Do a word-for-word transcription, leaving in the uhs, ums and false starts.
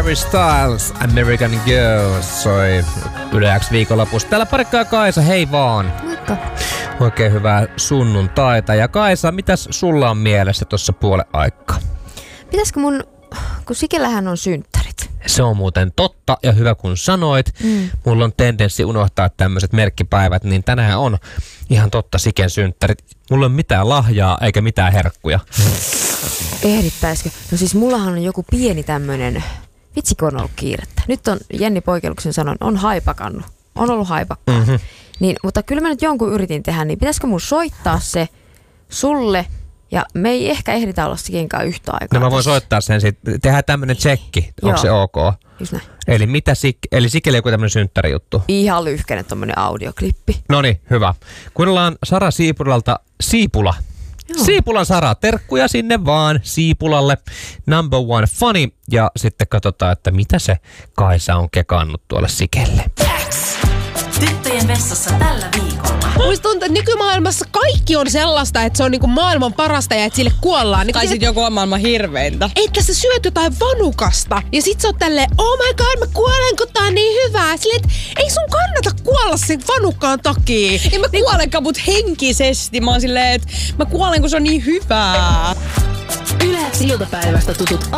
Harry Styles, American Girl soi Yle X viikonlopussa. Täällä Parikka ja Kaisa, hei vaan. Moikka. Oikein hyvää sunnuntaita. Ja Kaisa, mitäs sulla on mielessä tuossa puolen aikaa? Pitäisikö mun, kun Sikellähän on synttärit. Se on muuten totta ja hyvä kun sanoit. Mm. Mulla on tendenssi unohtaa tämmöiset merkkipäivät, niin tänään on ihan totta Siken synttärit. Mulla ei ole mitään lahjaa eikä mitään herkkuja. Ehdittäisikö? No siis mullahan on joku pieni tämmönen, vitsikö on ollut kiirettä. Nyt on Jenni Poikeluksen sanon, on haipakannut. On ollut haipakkaa. Mm-hmm. Niin, mutta kyllä mä nyt jonkun yritin tehdä, niin pitäisikö mun soittaa se sulle? Ja me ei ehkä ehditä olla Sikenkaan yhtä aikaa. No mä voin soittaa sen sitten. Tehdään tämmönen tsekki. Onko se ok? Just näin. Eli mitä Sik- eli Sikelle joku tämmönen synttärijuttu? Ihan lyhkäinen tommonen audioklippi. Noniin, hyvä. Kuunnellaan Sara Siipulalta Siipula. Joo. Siipulan Sara, terkkuja sinne vaan Siipulalle. Number one funny. Ja sitten katsotaan, että mitä se Kaisa on kekannut tuolle Sikelle. Tyttöjen vessassa tällä viikolla. Musta tuntuu, että nykymaailmassa kaikki on sellaista, että se on niinku maailman parasta ja että sille kuollaan. Niin tai sit joku on maailman hirveintä. Että sä syöt jotain vanukasta ja sit sä oot tälleen, oh my god, mä kuolen, kun tää on niin hyvää. Silleen, että ei sun kannata kuolla sen vanukkaan takia. En mä niin, kuolenkaan, mut henkisesti. Mä oon silleen, että mä kuolen, kun se on niin hyvää. Yle X iltapäivästä tutut